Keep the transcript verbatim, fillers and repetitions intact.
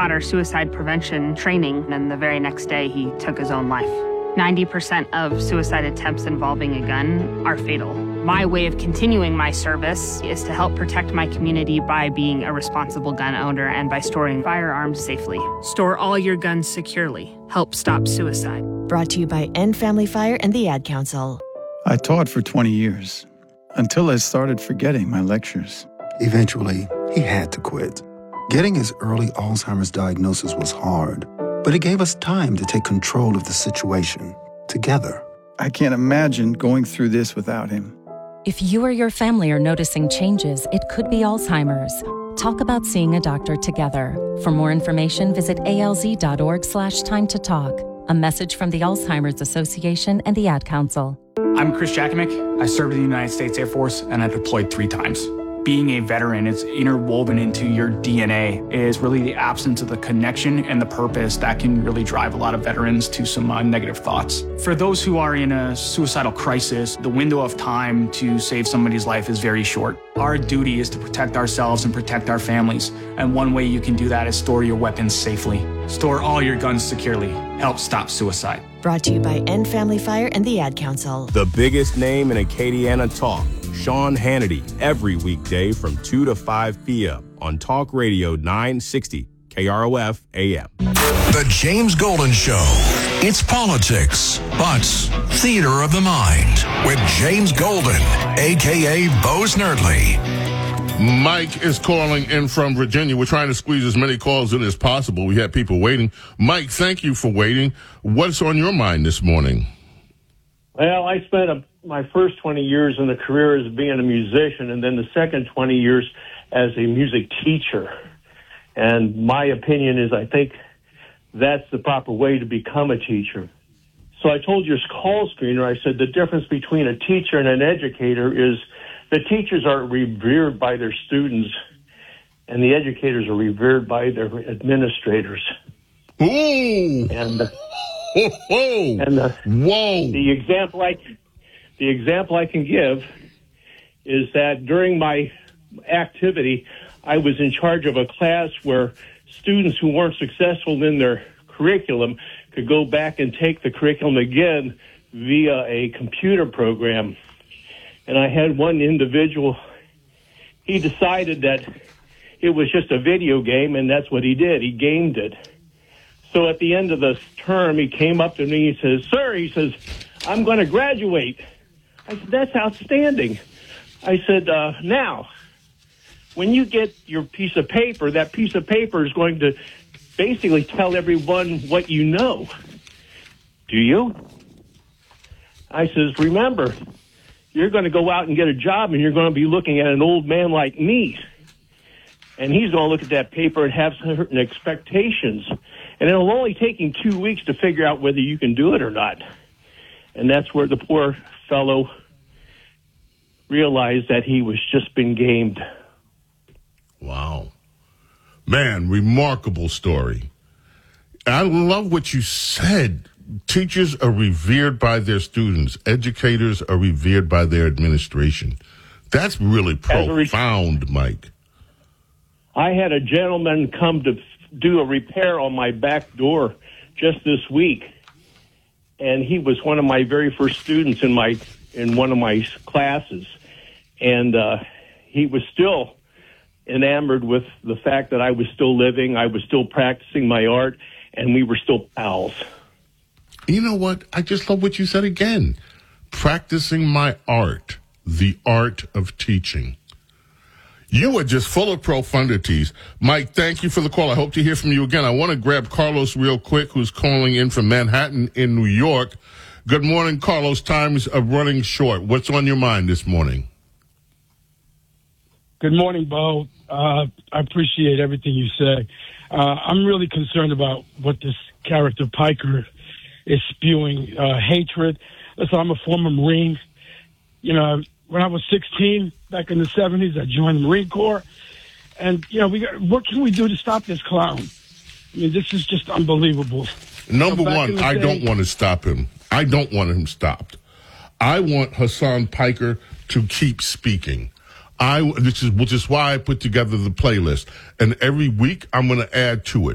Our suicide prevention training, and the very next day he took his own life. ninety percent of suicide attempts involving a gun are fatal. My way of continuing my service is to help protect my community by being a responsible gun owner and by storing firearms safely. Store all your guns securely. Help stop suicide. Brought to you by End Family Fire and the Ad Council. I taught for twenty years, until I started forgetting my lectures. Eventually, he had to quit. Getting his early Alzheimer's diagnosis was hard, but it gave us time to take control of the situation together. I can't imagine going through this without him. If you or your family are noticing changes, it could be Alzheimer's. Talk about seeing a doctor together. For more information, visit alz.org slash time to talk. A message from the Alzheimer's Association and the Ad Council. I'm Chris Jakimick. I served in the United States Air Force and I deployed three times. Being a veteran, it's interwoven into your D N A, is really the absence of the connection and the purpose that can really drive a lot of veterans to some uh, negative thoughts. For those who are in a suicidal crisis, the window of time to save somebody's life is very short. Our duty is to protect ourselves and protect our families. And one way you can do that is store your weapons safely. Store all your guns securely. Help stop suicide. Brought to you by End Family Fire and the Ad Council. The biggest name in Acadiana talk, Sean Hannity, every weekday from two to five p.m. on Talk Radio nine sixty K R O F A M. The James Golden Show. It's politics, but theater of the mind with James Golden, a k a. Bo Snerdley. Mike is calling in from Virginia. We're trying to squeeze as many calls in as possible. We had people waiting. Mike, thank you for waiting. What's on your mind this morning? Well, I spent a, my first twenty years in the career as being a musician, and then the second twenty years as a music teacher. And my opinion is I think that's the proper way to become a teacher. So I told your call screener, I said the difference between a teacher and an educator is the teachers are revered by their students, and the educators are revered by their administrators. Ooh! And, uh, oh, oh. and uh, Whoa! The example I, the example I can give is that during my activity, I was in charge of a class where students who weren't successful in their curriculum could go back and take the curriculum again via a computer program. And I had one individual, he decided that it was just a video game, and that's what he did. He gamed it. So at the end of the term, he came up to me and he says, "Sir," he says, "I'm going to graduate." I said, "That's outstanding." I said, uh, now, when you get your piece of paper, that piece of paper is going to basically tell everyone what you know. Do you? I says, "Remember, you're going to go out and get a job, and you're going to be looking at an old man like me. And he's going to look at that paper and have certain expectations. And it'll only take him two weeks to figure out whether you can do it or not." And that's where the poor fellow realized that he was just been gamed. Wow. Man, remarkable story. I love what you said. Teachers are revered by their students. Educators are revered by their administration. That's really profound, Mike. I had a gentleman come to do a repair on my back door just this week, and he was one of my very first students in my in one of my classes, and uh, he was still enamored with the fact that I was still living, I was still practicing my art, and we were still pals. You know what? I just love what you said again. Practicing my art, the art of teaching. You are just full of profundities. Mike, thank you for the call. I hope to hear from you again. I want to grab Carlos real quick, who's calling in from Manhattan in New York. Good morning, Carlos. Times are running short. What's on your mind this morning? Good morning, Bo. Uh, I appreciate everything you say. Uh, I'm really concerned about what this character Piker is spewing, uh, hatred. Listen, I'm a former Marine. You know, when I was sixteen, back in the seventies, I joined the Marine Corps. And, you know, we got, what can we do to stop this clown? I mean, this is just unbelievable. Number so one, I day, don't want to stop him. I don't want him stopped. I want Hassan Piker to keep speaking. I, this is, which is why I put together the playlist. And every week, I'm going to add to it.